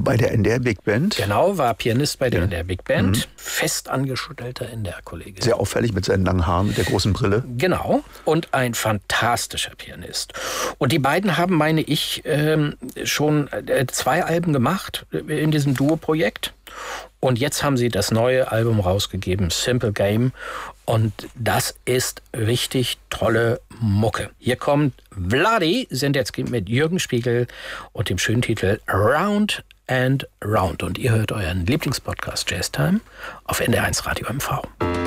Bei der NDR Big Band? Genau, war Pianist bei der NDR Big Band. Fest angestellter NDR-Kollege. Sehr auffällig mit seinen langen Haaren, mit der großen Brille. Genau, und ein fantastischer Pianist. Und die beiden haben, meine ich, schon 2 Alben gemacht in diesem Duo-Projekt. Und jetzt haben sie das neue Album rausgegeben, Simple Game. Und das ist richtig tolle Mucke. Hier kommt Vladi Sendetzky mit Jürgen Spiegel und dem schönen Titel Round and Round. Und ihr hört euren Lieblingspodcast Jazztime auf NDR1 Radio MV.